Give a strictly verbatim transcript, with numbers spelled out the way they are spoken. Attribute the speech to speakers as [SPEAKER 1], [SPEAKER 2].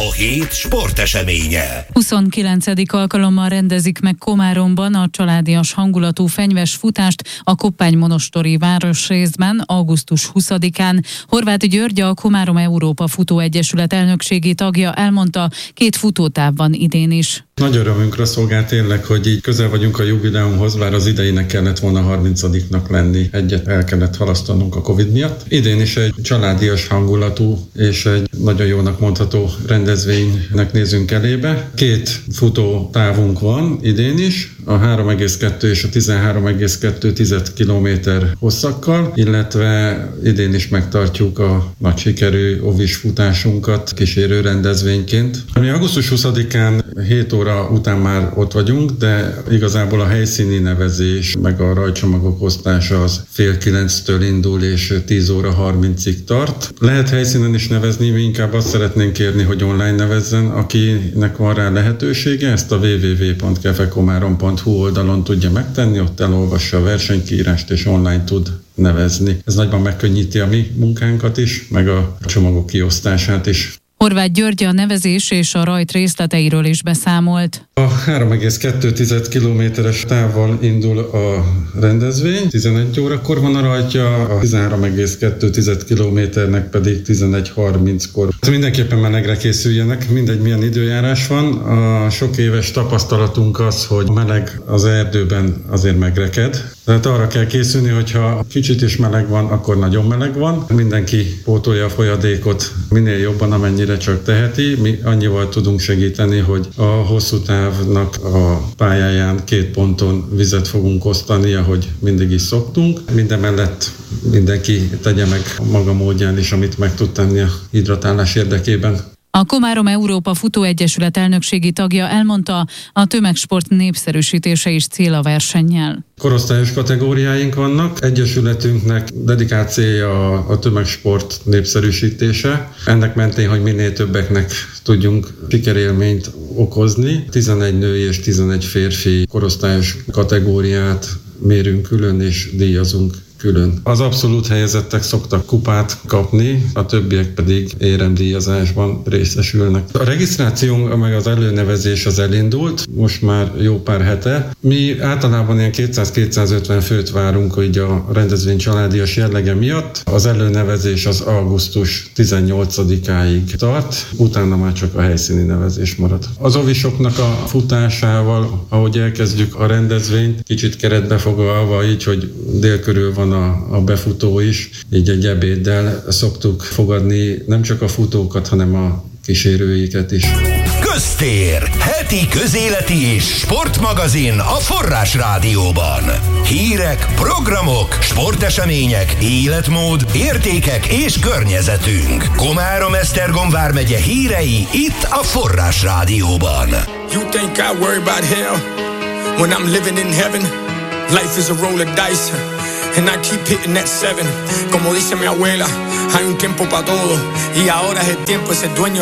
[SPEAKER 1] A hét sporteseménye.
[SPEAKER 2] huszonkilencedik alkalommal rendezik meg Komáromban a családias hangulatú fenyves futást a Koppány-Monostori városrészben augusztus huszadikán. Horváth György, a Komárom Európa Futóegyesület elnökségi tagja elmondta, két futótáv van idén is.
[SPEAKER 3] Nagy örömünkre szolgál tényleg, hogy így közel vagyunk a jubileumhoz, bár az idejének kellett volna harmincadiknak lenni, egyet el kellett halasztanunk a Covid miatt. Idén is egy családias hangulatú és egy nagyon jónak mondható rendezvénynek nézünk elébe. Két futó távunk van idén is, a három egész kettő és a tizenhárom egész kettő kilométer hosszakkal, illetve idén is megtartjuk a nagy sikerű ovis futásunkat kísérő rendezvényként. Mi augusztus huszadikán hét óra után már ott vagyunk, de igazából a helyszíni nevezés, meg a rajtcsomagok osztása az fél kilenctől indul és tíz óra harmincig tart. Lehet helyszínen is nevezni, mi inkább azt szeretnénk kérni, hogy online nevezzen, akinek van rá lehetősége, ezt a double-u double-u double-u pont kefekomárom pont hu oldalon tudja megtenni, ott elolvassa a versenykiírást és online tud nevezni. Ez nagyban megkönnyíti a mi munkánkat is, meg a csomagok kiosztását is.
[SPEAKER 2] Horváth György a nevezés és a rajt részleteiről is beszámolt.
[SPEAKER 3] A három egész kettő kilométeres távval indul a rendezvény, tizenegy órakor van a rajtja, a tizenhárom egész kettő kilométernek pedig tizenegy harminckor. Mindenképpen melegre készüljenek, mindegy milyen időjárás van. A sok éves tapasztalatunk az, hogy meleg az erdőben azért megreked. Tehát arra kell készülni, hogyha kicsit is meleg van, akkor nagyon meleg van. Mindenki pótolja a folyadékot minél jobban, amennyire csak teheti. Mi annyival tudunk segíteni, hogy a hosszú távnak a pályáján két ponton vizet fogunk osztani, ahogy mindig is szoktunk. Mindemellett mindenki tegye meg maga módján is, amit meg tud tenni a hidratálás érdekében.
[SPEAKER 2] A Komárom Európa Futóegyesület elnökségi tagja elmondta, a tömegsport népszerűsítése is cél a versennyel.
[SPEAKER 3] Korosztályos kategóriáink vannak. Egyesületünknek dedikált célja a, a tömegsport népszerűsítése. Ennek mentén, hogy minél többeknek tudjunk sikerélményt okozni. tizenegy női és tizenegy férfi korosztályos kategóriát mérünk külön és díjazunk külön. Az abszolút helyezettek szoktak kupát kapni, a többiek pedig éremdíjazásban részesülnek. A regisztráció meg az előnevezés az elindult, most már jó pár hete. Mi általában ilyen kétszáz-kétszázötven főt várunk így a rendezvény családias jellege miatt. Az előnevezés az augusztus tizennyolcadikáig tart, utána már csak a helyszíni nevezés marad. Az ovisoknak a futásával, ahogy elkezdjük a rendezvényt, kicsit keretbe foglalva így, hogy dél körül van A, a befutó is, így egy ebéddel szoktuk fogadni nem csak a futókat, hanem a kísérőiket is.
[SPEAKER 1] Köztér, heti közéleti és sportmagazin a Forrás Rádióban. Hírek, programok, sportesemények, életmód, értékek és környezetünk. Komárom-Esztergom vármegye hírei itt a Forrás Rádióban.
[SPEAKER 4] You think I worry about hell when I'm living in heaven? Life is a roll of dice. And I keep hitting that seven. Como dice mi abuela, hay un tiempo para todo. Y ahora es el tiempo, es el dueño.